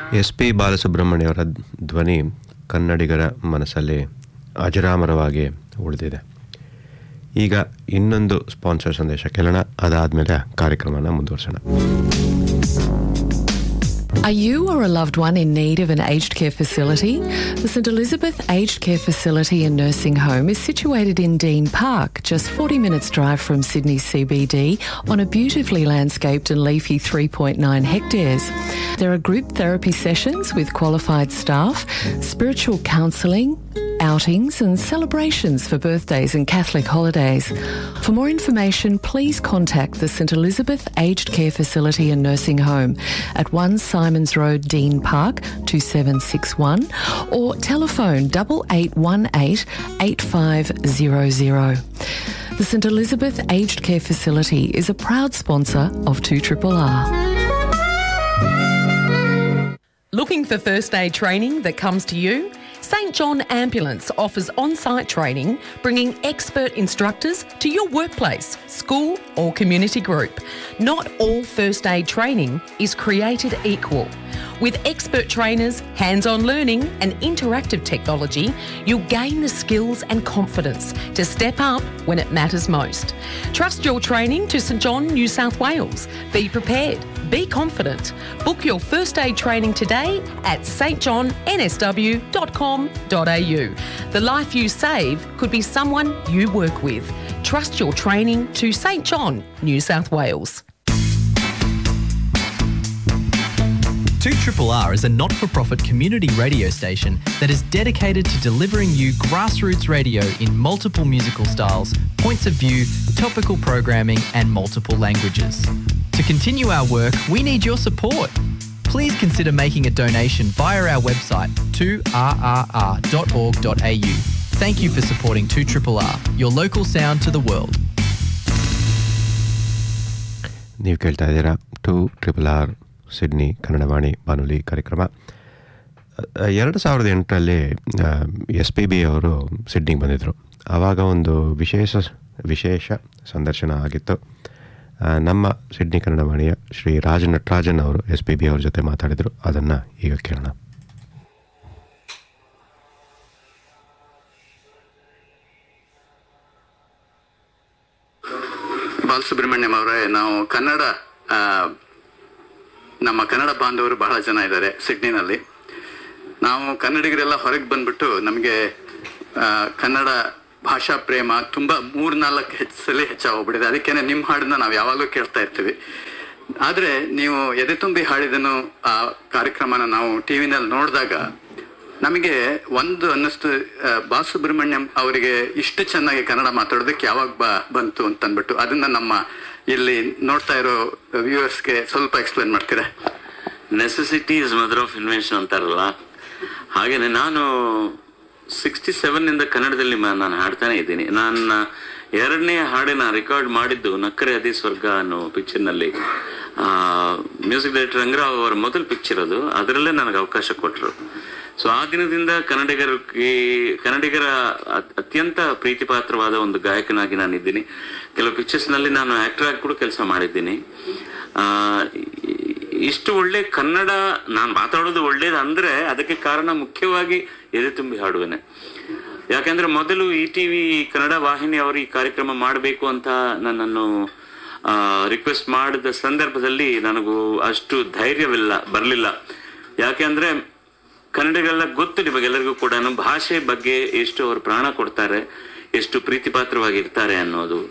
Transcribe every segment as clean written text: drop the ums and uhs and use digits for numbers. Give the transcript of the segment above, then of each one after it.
S P ಬಾಲಸುಬ್ರಹ್ಮಣ್ಯವರ ಧ್ವನಿ ಕನ್ನಡಿಗರ ಮನಸ್ಸಲ್ಲಿ ಅಜರಾಮರವಾಗಿ ಉಳಿದಿದೆ. ಈಗ ಇನ್ನೊಂದು ಸ್ಪಾನ್ಸರ್ ಸಂದೇಶ ಕೇಳೋಣ, ಅದಾದಮೇಲೆ ಕಾರ್ಯಕ್ರಮನ ಮುಂದುವರಿಸೋಣ. Are you or a loved one in need of an aged care facility? The St Elizabeth Aged Care Facility and Nursing Home is situated in Dean Park, just 40 minutes drive from Sydney CBD, on a beautifully landscaped and leafy 3.9 hectares. There are group therapy sessions with qualified staff, spiritual counselling, outings and celebrations for birthdays and Catholic holidays. For more information, please contact the St Elizabeth Aged Care Facility and Nursing Home at 1 Simons Road, Dean Park, 2761, or telephone 8818 8500. The St Elizabeth Aged Care Facility is a proud sponsor of 2RRR. Looking for first aid training that comes to you? St John Ambulance offers on-site training, bringing expert instructors to your workplace, school or community group. Not all first aid training is created equal. With expert trainers, hands-on learning and interactive technology, you'll gain the skills and confidence to step up when it matters most. Trust your training to St John, New South Wales. Be prepared. Be confident. Book your first aid training today at stjohnnsw.com.au. The life you save could be someone you work with. Trust your training to St John, New South Wales. 2RRR is a not-for-profit community radio station that is dedicated to delivering you grassroots radio in multiple musical styles, points of view, topical programming and multiple languages. To continue our work, we need your support. Please consider making a donation via our website 2rrr.org.au. Thank you for supporting 2RRR, your local sound to the world. ನೀವು ಕೇಳ್ತಾ ಇದ್ದೀರಾ 2RRR Sydney Kannadavani ಬಾನುಲಿ ಕಾರ್ಯಕ್ರಮ. 2008ರಲ್ಲಿ SPB ಅವರು ಸಿಡ್ನಿಗೆ ಬಂದಿದ್ದರು. ಆವಾಗ ಒಂದು ವಿಶೇಷ ಸಂದರ್ಶನ ಆಗಿತ್ತು. ನಮ್ಮ ಸಿಡ್ನಿ ಕನ್ನಡವಾಣಿಯ ಶ್ರೀ ನಟರಾಜನ್ ಅವರು SPB ಅವ್ರ ಜೊತೆ ಮಾತಾಡಿದರು. ಅದನ್ನು ಈಗ ಕೇಳೋಣ. ಬಾಲಸುಬ್ರಹ್ಮಣ್ಯಂ ಅವರೇ, ನಾವು ನಮ್ಮ ಕನ್ನಡ ಬಾಂಧವರು ಬಹಳ ಜನ ಇದ್ದಾರೆ ಸಿಡ್ನಿನಲ್ಲಿ. ನಾವು ಕನ್ನಡಿಗರೆಲ್ಲ ಹೊರಗೆ ಬಂದ್ಬಿಟ್ಟು ನಮಗೆ ಕನ್ನಡ ಭಾಷಾ ಪ್ರೇಮ ತುಂಬ 3-4 ಸಲ ಹೆಚ್ಚಾಗೋಗ್ಬಿಟ್ಟಿದೆ. ಅದಕ್ಕೇನೆ ನಿಮ್ಮ ಹಾಡನ್ನ ನಾವು ಯಾವಾಗಲೂ ಕೇಳ್ತಾ ಇರ್ತೀವಿ. ಆದರೆ ನೀವು ಎದೆ ತುಂಬಿ ಹಾಡಿದನು ಆ ಕಾರ್ಯಕ್ರಮನ ನಾವು ಟಿವಿನಲ್ಲಿ ನೋಡಿದಾಗ ನಮಗೆ ಒಂದು ಅನ್ನಿಸ್ತು, ಬಾಲಸುಬ್ರಹ್ಮಣ್ಯಂ ಅವರಿಗೆ ಇಷ್ಟು ಚೆನ್ನಾಗಿ ಕನ್ನಡ ಮಾತಾಡೋದಕ್ಕೆ ಯಾವಾಗ ಬಂತು ಅಂತ ಅಂದ್ಬಿಟ್ಟು. ಅದನ್ನ ನಮ್ಮ ಇಲ್ಲಿ ನೋಡ್ತಾ ಇರೋ ವ್ಯೂವರ್ಸ್ಗೆ ಸ್ವಲ್ಪ ಎಕ್ಸ್ಪ್ಲೇನ್ ಮಾಡ್ತೀರಾ? Necessity is mother of invention ಅಂತಾರಲ್ಲ, ಹಾಗೇನೆ ನಾನು 67 ಕನ್ನಡದಲ್ಲಿ ನಾನು ಹಾಡ್ತಾನೆ ಇದ್ದೀನಿ. ನನ್ನ 2ನೇ ಹಾಡಿನ ರೆಕಾರ್ಡ್ ಮಾಡಿದ್ದು ನಕ್ಕರೆ ಅದಿ ಸ್ವರ್ಗ ಅನ್ನೋ ಪಿಕ್ಚರ್ನಲ್ಲಿ. ಮ್ಯೂಸಿಕ್ ಡೈರೆಕ್ಟರ್ ರಂಗರಾವ್ ಅವರ ಮೊದಲ ಪಿಕ್ಚರ್ ಅದು. ಅದರಲ್ಲೇ ನನಗೆ ಅವಕಾಶ ಕೊಟ್ಟರು. ಸೊ ಆ ದಿನದಿಂದ ಕನ್ನಡಿಗರ ಅತ್ಯಂತ ಪ್ರೀತಿಪಾತ್ರವಾದ ಒಂದು ಗಾಯಕನಾಗಿ ನಾನಿದ್ದೀನಿ. ಕೆಲವು ಪಿಕ್ಚರ್ಸ್ನಲ್ಲಿ ನಾನು ಆಕ್ಟರ್ ಆಗಿ ಕೂಡ ಕೆಲಸ ಮಾಡಿದ್ದೀನಿ. ಇಷ್ಟು ಒಳ್ಳೆ ಕನ್ನಡ ನಾನು ಮಾತಾಡೋದು ಒಳ್ಳೇದಂದ್ರೆ ಅದಕ್ಕೆ ಕಾರಣ ಮುಖ್ಯವಾಗಿ ಎದೆ ತುಂಬಿ ಹಾಡುವೆನೆ. ಯಾಕೆಂದ್ರೆ ಮೊದಲು ETV ಕನ್ನಡ ವಾಹಿನಿ ಅವರು ಈ ಕಾರ್ಯಕ್ರಮ ಮಾಡಬೇಕು ಅಂತ ನನ್ನನ್ನು ರಿಕ್ವೆಸ್ಟ್ ಮಾಡಿದ ಸಂದರ್ಭದಲ್ಲಿ ನನಗೂ ಅಷ್ಟು ಬರಲಿಲ್ಲ. ಯಾಕೆಂದ್ರೆ ಕನ್ನಡಿಗರೆಲ್ಲ ಗೊತ್ತು, ನಿಮಗೆಲ್ಲರಿಗೂ ಕೂಡ ಭಾಷೆ ಬಗ್ಗೆ ಎಷ್ಟು ಅವರು ಪ್ರಾಣ ಕೊಡ್ತಾರೆ, ಎಷ್ಟು ಪ್ರೀತಿಪಾತ್ರವಾಗಿರ್ತಾರೆ ಅನ್ನೋದು.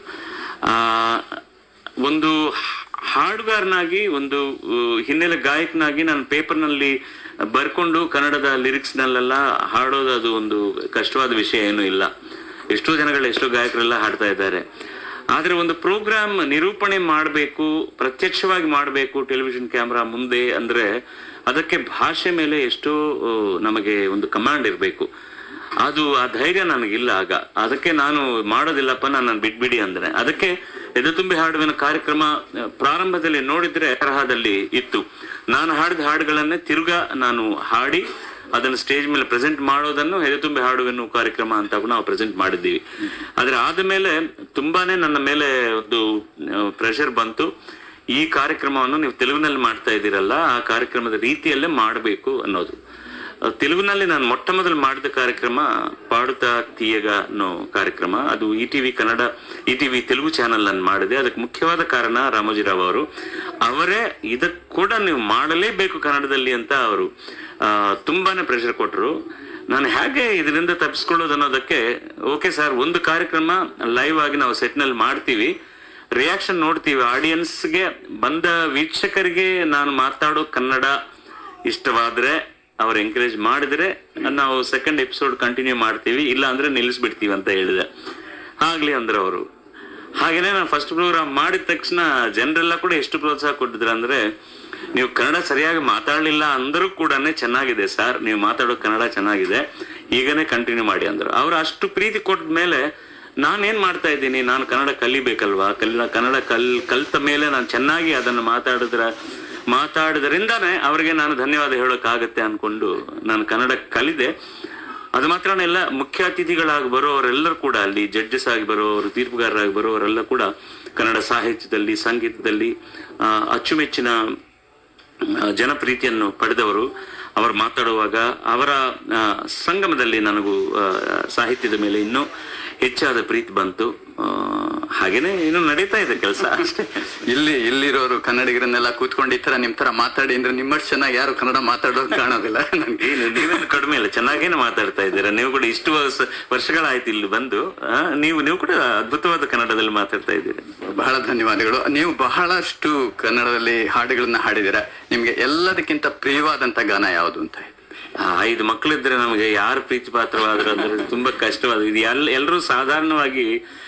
ಒಂದು ಹಾಡುಗಾರನಾಗಿ, ಒಂದು ಹಿನ್ನೆಲೆ ಗಾಯಕನಾಗಿ ನಾನು ಪೇಪರ್ನಲ್ಲಿ ಬರ್ಕೊಂಡು ಕನ್ನಡದ ಲಿರಿಕ್ಸ್ನಲ್ಲೆಲ್ಲ ಹಾಡೋದು ಅದು ಒಂದು ಕಷ್ಟವಾದ ವಿಷಯ ಏನೂ ಇಲ್ಲ. ಎಷ್ಟೋ ಗಾಯಕರೆಲ್ಲ ಹಾಡ್ತಾ ಇದ್ದಾರೆ. ಆದರೆ ಒಂದು ಪ್ರೋಗ್ರಾಮ್ ನಿರೂಪಣೆ ಮಾಡಬೇಕು, ಪ್ರತ್ಯಕ್ಷವಾಗಿ ಮಾಡಬೇಕು ಟೆಲಿವಿಷನ್ ಕ್ಯಾಮ್ರಾ ಮುಂದೆ ಅಂದ್ರೆ ಅದಕ್ಕೆ ಭಾಷೆ ಮೇಲೆ ಎಷ್ಟೋ ನಮಗೆ ಒಂದು ಕಮಾಂಡ್ ಇರಬೇಕು. ಅದು ಆ ಧೈರ್ಯ ನನಗಿಲ್ಲ. ಅದಕ್ಕೆ ನಾನು ಮಾಡೋದಿಲ್ಲಪ್ಪ, ನಾನು ಬಿಟ್ಬಿಡಿ ಅಂದ್ರೆ. ಅದಕ್ಕೆ ಎದೆ ತುಂಬಿ ಹಾಡುವಿನ ಕಾರ್ಯಕ್ರಮ ಪ್ರಾರಂಭದಲ್ಲಿ ನೋಡಿದ್ರೆ ತರಹದಲ್ಲಿ ಇತ್ತು. ನಾನು ಹಾಡಿದ ಹಾಡುಗಳನ್ನೇ ತಿರ್ಗಾ ನಾನು ಹಾಡಿ ಅದನ್ನು ಸ್ಟೇಜ್ ಮೇಲೆ ಪ್ರೆಸೆಂಟ್ ಮಾಡೋದನ್ನು ಎದೆ ತುಂಬಿ ಹಾಡುವೆನ್ನು ಕಾರ್ಯಕ್ರಮ ಅಂತ ನಾವು ಪ್ರೆಸೆಂಟ್ ಮಾಡಿದ್ದೀವಿ. ಆದ್ರೆ ಆದ ಮೇಲೆ ತುಂಬಾನೇ ನನ್ನ ಮೇಲೆ ಒಂದು ಪ್ರೆಷರ್ ಬಂತು. ಈ ಕಾರ್ಯಕ್ರಮವನ್ನು ನೀವು ತೆಲುಗಿನಲ್ಲಿ ಮಾಡ್ತಾ ಇದ್ದೀರಲ್ಲ, ಆ ಕಾರ್ಯಕ್ರಮದ ರೀತಿಯಲ್ಲೇ ಮಾಡಬೇಕು ಅನ್ನೋದು. ತೆಲುಗಿನಲ್ಲಿ ನಾನು ಮೊಟ್ಟ ಮೊದಲು ಮಾಡಿದ ಕಾರ್ಯಕ್ರಮ ಪಾಡುತ್ತಾ ತೀಯಗ ಅನ್ನೋ ಕಾರ್ಯಕ್ರಮ. ಅದು ETV Kannada, ETV Telugu channel ನಾನು ಮಾಡಿದೆ. ಅದಕ್ಕೆ ಮುಖ್ಯವಾದ ಕಾರಣ ರಾಮೋಜಿರಾವ್ ಅವರು. ಅವರೇ ಇದಕ್ಕೆ ಕೂಡ ನೀವು ಮಾಡಲೇಬೇಕು ಕನ್ನಡದಲ್ಲಿ ಅಂತ ಅವರು ತುಂಬಾನೇ ಪ್ರೆಷರ್ ಕೊಟ್ಟರು. ನಾನು ಹೇಗೆ ಇದರಿಂದ ತಪ್ಪಿಸ್ಕೊಳ್ಳೋದು ಅನ್ನೋದಕ್ಕೆ, ಓಕೆ ಸರ್, ಒಂದು ಕಾರ್ಯಕ್ರಮ ಲೈವ್ ಆಗಿ ನಾವು ಸೆಟ್ನಲ್ಲಿ ಮಾಡ್ತೀವಿ, ರಿಯಾಕ್ಷನ್ ನೋಡ್ತೀವಿ, ಆಡಿಯನ್ಸ್ಗೆ ಬಂದ ವೀಕ್ಷಕರಿಗೆ ನಾನು ಮಾತಾಡೋ ಕನ್ನಡ ಇಷ್ಟವಾದ್ರೆ ಅವ್ರು ಎಂಕರೇಜ್ ಮಾಡಿದ್ರೆ ನಾವು ಸೆಕೆಂಡ್ ಎಪಿಸೋಡ್ ಕಂಟಿನ್ಯೂ ಮಾಡ್ತೀವಿ, ಇಲ್ಲ ಅಂದ್ರೆ ನಿಲ್ಲಿಸ್ಬಿಡ್ತೀವಿ ಅಂತ ಹೇಳಿದೆ. ಆಗ್ಲಿ ಅಂದ್ರೆ ಅವರು. ಹಾಗೇನೆ ನಾನು ಫಸ್ಟ್ ಪ್ರೋಗ್ರಾಮ್ ಮಾಡಿದ ತಕ್ಷಣ ಜನರೆಲ್ಲ ಕೂಡ ಎಷ್ಟು ಪ್ರೋತ್ಸಾಹ ಕೊಟ್ಟಿದ್ರು ಅಂದ್ರೆ, ನೀವು ಕನ್ನಡ ಸರಿಯಾಗಿ ಮಾತಾಡಲಿಲ್ಲ ಅಂದ್ರೂ ಕೂಡ ಚೆನ್ನಾಗಿದೆ ಸರ್, ನೀವು ಮಾತಾಡೋ ಕನ್ನಡ ಚೆನ್ನಾಗಿದೆ, ಈಗನೇ ಕಂಟಿನ್ಯೂ ಮಾಡಿ ಅಂದ್ರು. ಅವ್ರು ಅಷ್ಟು ಪ್ರೀತಿ ಕೊಟ್ಟ ಮೇಲೆ ನಾನೇನ್ ಮಾಡ್ತಾ ಇದ್ದೀನಿ, ನಾನು ಕನ್ನಡ ಕಲಿಬೇಕಲ್ವಾ, ಕನ್ನಡ ಕಲ್ತ ಮೇಲೆ ನಾನು ಚೆನ್ನಾಗಿ ಅದನ್ನು ಮಾತಾಡೋದ್ರಿಂದಾನೇ ಅವರಿಗೆ ನಾನು ಧನ್ಯವಾದ ಹೇಳೋಕ್ಕಾಗತ್ತೆ ಅನ್ಕೊಂಡು ನಾನು ಕನ್ನಡ ಕಲಿದೆ. ಅದು ಮಾತ್ರನೇ ಎಲ್ಲ ಮುಖ್ಯ ಅತಿಥಿಗಳಾಗಿ ಬರೋರೆಲ್ಲರೂ ಕೂಡ, ಅಲ್ಲಿ ಜಡ್ಜಸ್ ಆಗಿ ಬರೋರು, ತೀರ್ಪುಗಾರರಾಗಿ ಬರೋರೆಲ್ಲ ಕೂಡ ಕನ್ನಡ ಸಾಹಿತ್ಯದಲ್ಲಿ, ಸಂಗೀತದಲ್ಲಿ ಅಚ್ಚುಮೆಚ್ಚಿನ ಜನಪ್ರೀತಿಯನ್ನು ಪಡೆದವರು. ಅವರು ಮಾತಾಡುವಾಗ ಅವರ ಸಂಗಮದಲ್ಲಿ ನನಗೂ ಸಾಹಿತ್ಯದ ಮೇಲೆ ಇನ್ನೂ ಹೆಚ್ಚಾದ ಪ್ರೀತಿ ಬಂತು. ಹಾಗೇನೆ ಇನ್ನು ನಡೀತಾ ಇದೆ ಕೆಲಸ ಅಷ್ಟೇ. ಇಲ್ಲಿರೋರು ಕನ್ನಡಿಗರನ್ನೆಲ್ಲ ಕೂತ್ಕೊಂಡು ಈ ತರ ನಿಮ್ ತರ ಮಾತಾಡಿ ಅಂದ್ರೆ ನಿಮ್ಮಷ್ಟು ಚೆನ್ನಾಗಿ ಯಾರು ಕನ್ನಡ ಮಾತಾಡೋದು ಕಾಣೋದಿಲ್ಲ. ನೀವೇನು ಕಡಿಮೆ ಇಲ್ಲ, ಚೆನ್ನಾಗೇನೆ ಮಾತಾಡ್ತಾ ಇದ್ದೀರಾ. ನೀವು ಕೂಡ ಇಷ್ಟು ವರ್ಷಗಳಾಯ್ತು ಇಲ್ಲಿ ಬಂದು, ನೀವು ಕೂಡ ಅದ್ಭುತವಾದ ಕನ್ನಡದಲ್ಲಿ ಮಾತಾಡ್ತಾ ಇದ್ದೀರಿ. ಬಹಳ ಧನ್ಯವಾದಗಳು. ನೀವು ಬಹಳಷ್ಟು ಕನ್ನಡದಲ್ಲಿ ಹಾಡುಗಳನ್ನ ಹಾಡಿದ್ದೀರಾ. ನಿಮ್ಗೆ ಎಲ್ಲದಕ್ಕಿಂತ ಪ್ರಿಯವಾದಂತ ಗಾನ ಯಾವುದು ಅಂತ? 5 ಮಕ್ಕಳಿದ್ರೆ ನಮಗೆ ಯಾರು ಪ್ರೀತಿ ಪಾತ್ರವಾದ್ರು ಅಂದ್ರೆ ತುಂಬಾ ಕಷ್ಟವಾದ. ಇದು ಎಲ್ಲರೂ ಸಾಧಾರಣವಾಗಿ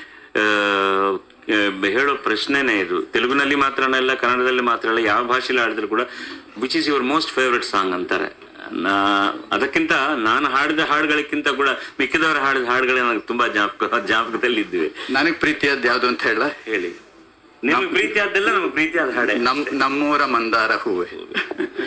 ಹೇಳೋ ಪ್ರಶ್ನೆನೇ ಇದು. ತೆಲುಗಿನಲ್ಲಿ ಮಾತ್ರ ಅಲ್ಲ, ಕನ್ನಡದಲ್ಲಿ ಮಾತ್ರ ಅಲ್ಲ, ಯಾವ ಭಾಷೆಯಲ್ಲಿ ಹಾಡಿದ್ರು ಕೂಡ which is your most favourite song ಅಂತಾರೆ. ಅದಕ್ಕಿಂತ ನಾನು ಹಾಡಿದ ಹಾಡುಗಳಿಗಿಂತ ಕೂಡ ಮಿಕ್ಕಿದವರ ಹಾಡಿದ ಹಾಡುಗಳೇ ನನಗೆ ತುಂಬಾ ಜ್ಞಾಪಕದಲ್ಲಿ ಇದ್ದಿವೆ. ನನಗೆ ಪ್ರೀತಿಯಾದ ಯಾವ್ದು ಅಂತ ಹೇಳಿ. ನಿಮ್ಗೆ ಪ್ರೀತಿ ಆದ್ದೆಲ್ಲ ನಮ್ಗೆ ಪ್ರೀತಿ ಆದ ಹಾಡೆ. ನಮ್ಮೂರ ಮಂದಾರ ಹೂವೆ.